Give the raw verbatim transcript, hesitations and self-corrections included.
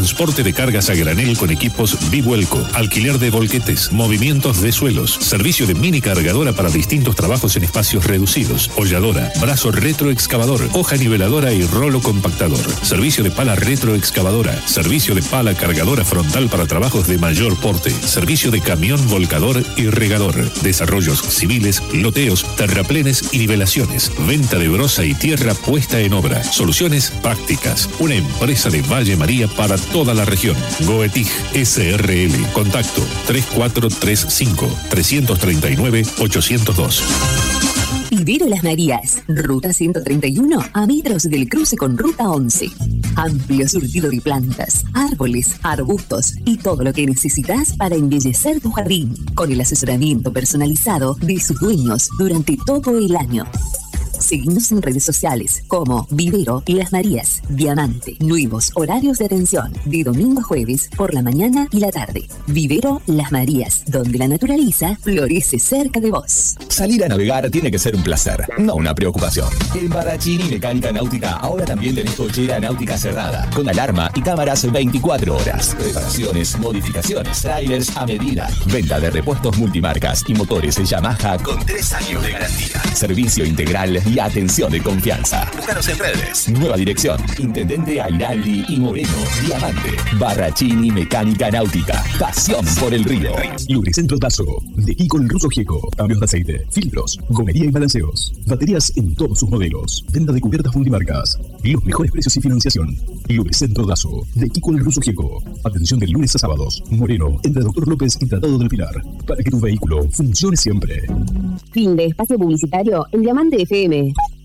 transporte de cargas a granel con equipos Bivuelco, alquiler de volquetes, movimientos de suelos, servicio de mini cargadora para distintos trabajos en espacios reducidos, holladora, brazo retroexcavador, hoja niveladora y rolo compactador, servicio de pala retroexcavadora, servicio de pala cargadora frontal para trabajos de mayor porte, servicio de camión volcador y regador, desarrollos civiles, loteos, terraplenes y nivelaciones, venta de brosa y tierra puesta en obra, soluciones prácticas, una empresa de Valle María para toda la región. Goetig S R L. Contacto tres cuatro tres cinco, tres tres nueve, ocho cero dos. Vivero Las Marías, ruta ciento treinta y uno, a metros del cruce con ruta once. Amplio surtido de plantas, árboles, arbustos y todo lo que necesitas para embellecer tu jardín, con el asesoramiento personalizado de sus dueños durante todo el año. Seguimos en redes sociales como Vivero Las Marías, Diamante. Nuevos horarios de atención de domingo a jueves por la mañana y la tarde. Vivero Las Marías, donde la naturaleza florece cerca de vos. Salir a navegar tiene que ser un placer, no una preocupación. En Barrachini Mecánica Náutica ahora también tenés cochera náutica cerrada, con alarma y cámaras veinticuatro horas. Reparaciones, modificaciones, trailers a medida. Venta de repuestos multimarcas y motores Yamaha con tres años de garantía. Servicio integral y atención de confianza. Búscanos en redes. Nueva dirección: Intendente Airaldi y Moreno. Diamante. Barrachini Mecánica Náutica. Pasión por el río. Lubricentro Dazo. De Kiko el Ruso Gieco. Cambios de aceite, filtros, gomería y balanceos. Baterías en todos sus modelos. Venta de cubiertas multimarcas. Los mejores precios y financiación. Lubricentro Dazo. De Kiko el Ruso Gieco. Atención de lunes a sábados. Moreno, entre Doctor López y Tratado del Pilar. Para que tu vehículo funcione siempre. Fin de espacio publicitario en Diamante F M.